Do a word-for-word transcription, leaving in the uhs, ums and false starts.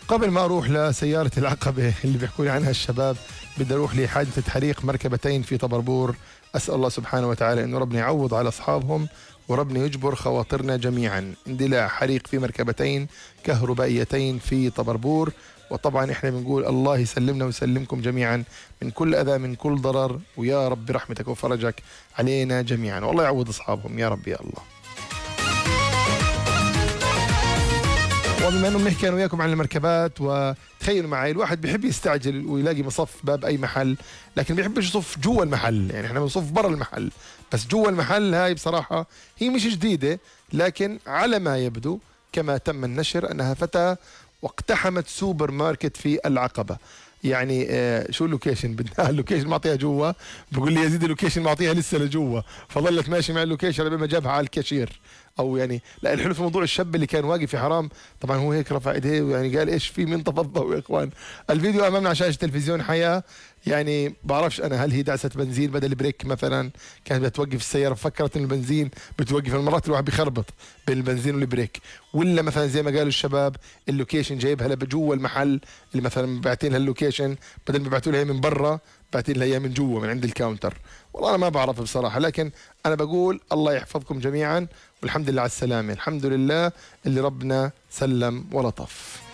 قبل ما أروح لسيارة العقبة اللي بيحكوا لي عنها الشباب، بدي أروح لحادثة حريق مركبتين في طبربور. أسأل الله سبحانه وتعالى إنه ربنا يعوض على أصحابهم وربنا يجبر خواطرنا جميعا. اندلاع حريق في مركبتين كهربائيتين في طبربور، وطبعا احنا بنقول الله يسلمنا ويسلمكم جميعا من كل أذى من كل ضرر، ويا رب برحمتك وفرجك علينا جميعا، والله يعوض أصحابهم يا رب يا الله. وبما انه بنحكي انا وياكم عن المركبات، وتخيلوا معي الواحد بيحب يستعجل ويلاقي مصف باب اي محل، لكن بيحبش يصف جوا المحل. يعني احنا بنصف برا المحل، بس جوا المحل هاي بصراحة هي مش جديدة، لكن على ما يبدو كما تم النشر انها فتاة واقتحمت سوبر ماركت في العقبة. يعني آه شو اللوكيشن؟ بدها اللوكيشن معطيها جوا، بقول لي يزيد اللوكيشن معطيها لسه لجوا، فظلت ماشي مع اللوكيشن لما جابها على الكاشير. او يعني لا، الحلو في موضوع الشاب اللي كان واقف في حرام، طبعا هو هيك رفع ايديه ويعني قال ايش في، من تفضلوا يا اخوان. الفيديو امامنا على شاشه تلفزيون حياه. يعني بعرفش انا هل هي دعسه بنزين بدل بريك مثلا، كانت بتوقف السياره فكرت ان البنزين بتوقف، المرات الواحد بيخربط بين البنزين والبريك، ولا مثلا زي ما قالوا الشباب اللوكيشن جايبها جوا المحل اللي مثلا باعتين لها اللوكيشن بدل ما بيبعتوا لها من برا باعتين لها من جوا من عند الكاونتر. والله انا ما بعرف بصراحه، لكن انا بقول الله يحفظكم جميعا والحمد لله على السلامه. الحمد لله اللي ربنا سلم ولطف.